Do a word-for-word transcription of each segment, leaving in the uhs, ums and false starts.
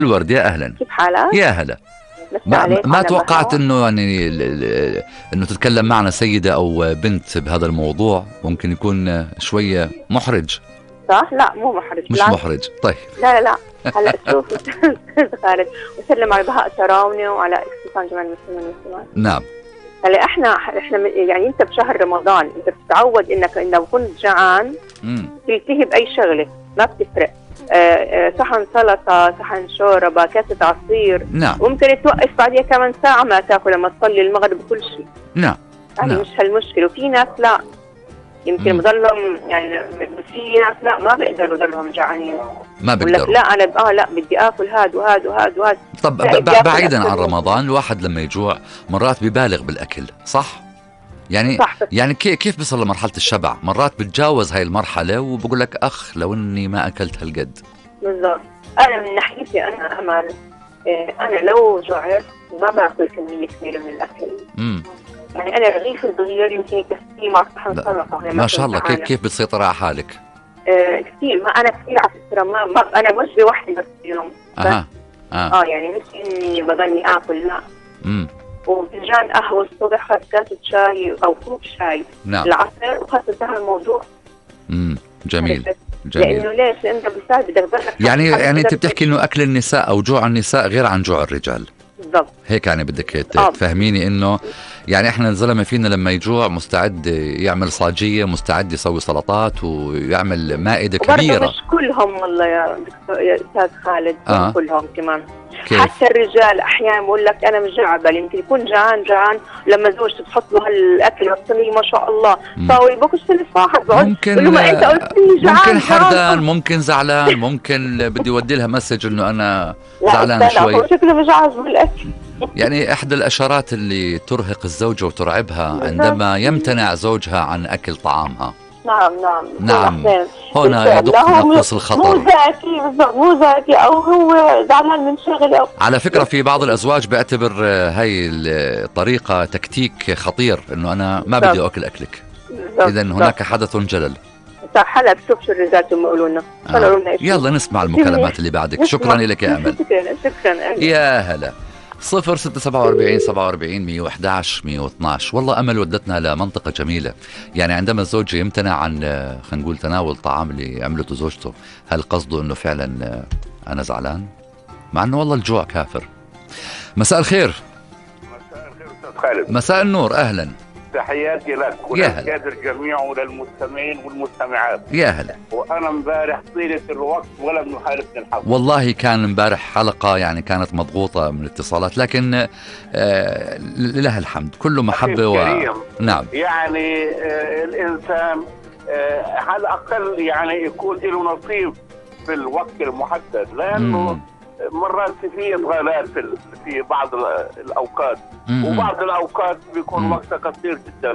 الورد، يا اهلا. كيف حالك؟ يا هلا. ما, ما توقعت انه يعني انه تتكلم معنا سيدة او بنت بهذا الموضوع، ممكن يكون شوية محرج. صح؟ لا مو محرج، مش محرج. طيب لا لا لا هلا شوف خالد، وسلم على بهاء تراوني وعلى اكسفان جمال المسلمين والمسلمات. نعم. هلا احنا احنا يعني انت بشهر رمضان انت بتتعود انك لو كنت جعان تلتهي باي شغله، ما بتفرق. آه آه صحن سلطه، صحن شوربه، كاسه عصير. نعم. وممكن توقف بعديها كمان ساعه ما تاكل لما تصلي المغرب وكل شيء. نعم. يعني نعم. مش هالمشكله. وفي ناس لا يمكن بضلهم يعني، في ناس لا ما بيقدروا يضلهم جعانين، ما بيقدروا. لا انا اه لا بدي اكل هاد وهاد وهاد وهاد. طب بعيدا عن رمضان، الواحد لما يجوع مرات بيبالغ بالاكل، صح؟ يعني صح. يعني كيف بيصل لمرحله الشبع؟ مرات بتجاوز هاي المرحله وبقول لك اخ لو اني ما اكلت هالقد. بالضبط. انا من ناحيتي انا امل، إيه انا لو جوعت ما باكل كميه كبيره من الاكل. امم يعني انا رغيف صغير يمكن يكفي مع صحن سلطه. ما شاء الله. كيف كيف بتسيطر على حالك؟ آه كثير. ما انا كثير على فكره ما, ما انا وجبه واحده بس اليوم. اها اه, آه يعني مش اني بضلني اكل، لا. امم وفنجان قهوه الصبح، خذت كاسه شاي او كوب شاي. نعم. العصر وخذت انتهى الموضوع. امم جميل جميل. لانه ليش؟ لانه بالساعه بدك تضلك يعني يعني انت بتحكي انه اكل النساء او جوع النساء غير عن جوع الرجال. بالضبط. هيك يعني بدك تفهميني انه يعني احنا الزلمه فينا لما يجوع مستعد يعمل صاجيه، مستعد يسوي سلطات ويعمل مائده كبيره. مش كلهم والله يا دكتور يا استاذ خالد. آه. مش كلهم كمان. كيف؟ حتى الرجال احيانا بقول لك انا مش جعبه، يمكن يكون جعان جعان لما زوجته تحط له هالاكل والصينيه ما شاء الله صاوي باكل ثلث واحد، ممكن ما انت قلت لي جعان، ممكن حردان، ممكن زعلان، ممكن بدي اودي لها مسج انه انا زعلان شوي. لا شكله مش عاجبه الاكل. يعني احدى الاشارات اللي ترهق الزوجه وترعبها عندما يمتنع زوجها عن اكل طعامها. نعم نعم نعم. هنا يدق ناقوس الخطر. مو ذكي بالضبط، مو ذكي او هو زعلان من شغله أو على فكره في بعض الازواج بيعتبر هاي الطريقه تكتيك خطير، انه انا ما بدي اكل اكلك. اذا هناك حدث جلل. صح. هلا بشوف شو الرجال يقولوا لنا. آه. يلا نسمع المكالمات اللي بعدك. شكرا لك يا امل. شكرا شكرا. يا هلا. صفر ستة سبعة وأربعين سبعة وأربعين مية وإحدى عشر مية واثناش. والله أمل ودتنا لمنطقة جميلة. يعني عندما الزوج يمتنع عن خلينا نقول تناول طعام اللي عملته زوجته، هل قصده أنه فعلا أنا زعلان؟ مع أنه والله الجوع كافر. مساء الخير. مساء الخير أستاذ خالد. مساء النور. أهلا. تحياتي لك وللكادر جميعا وللمستمعين والمستمعات. يا هلا. وانا امبارح طيله الوقت ولم يخالفني الحظ. والله كان امبارح حلقه يعني كانت مضغوطه من الاتصالات، لكن آه لله الحمد كله محبه و... نعم. يعني آه الانسان آه على الاقل يعني يكون له نصيب في الوقت المحدد، لانه مم. مرات في ادغالات في في بعض الاوقات، مم. وبعض الاوقات بيكون مم. وقتها قصير جدا.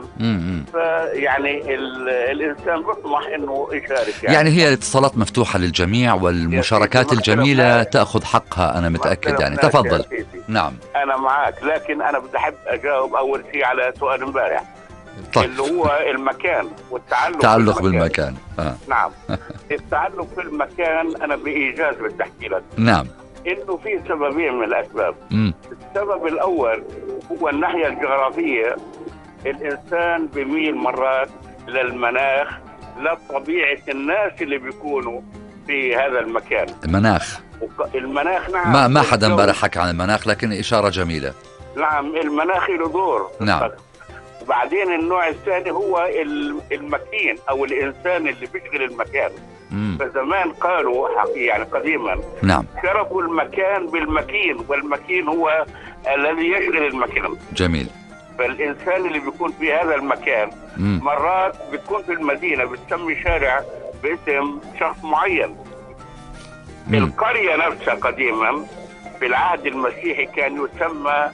فيعني الانسان بيطمح انه يشارك. يعني, يعني هي الاتصالات مفتوحه للجميع والمشاركات الجميله تاخذ حقها، انا متاكد. يعني تفضل. نعم انا معك، لكن انا بدي احب اجاوب اول شيء على سؤال امبارح. طيب. اللي هو المكان والتعلق تعلق بالمكان. آه. نعم. التعلق في المكان انا بايجاز بدي احكي لك. نعم. انه في سببين من الاسباب. مم. السبب الاول هو الناحيه الجغرافيه. الانسان بيميل مرات للمناخ، لطبيعه الناس اللي بيكونوا في هذا المكان. المناخ. المناخ نعم. ما ما حدا امبارح حكى عن المناخ، لكن اشاره جميله. نعم المناخ له دور. نعم. وبعدين النوع الثاني هو المكين او الانسان اللي بيشغل المكان. مم. فزمان قالوا يعني قديما نعم شرفوا المكان بالمكين، والمكين هو الذي يشغل المكان. جميل. فالإنسان اللي بيكون في هذا المكان مم. مرات بتكون في المدينة بتسمي شارع باسم شخص معين. مم. القرية نفسها قديما في العهد المسيحي كان يسمى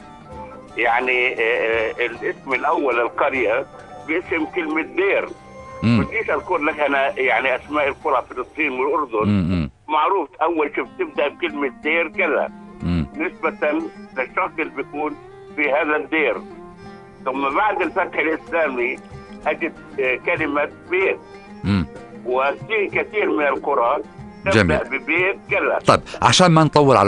يعني الاسم الأول القرية باسم كلمة دير. بديش اذكر لك انا يعني اسماء القرى في فلسطين والاردن. مم. معروف اول شيء بتبدا بكلمه دير كذا نسبه للشخص اللي بيكون في هذا الدير. ثم بعد الفتح الاسلامي اجت كلمه بيت. مم. وفي كثير من القرى جميل. ببيت كذا. طيب عشان ما نطول على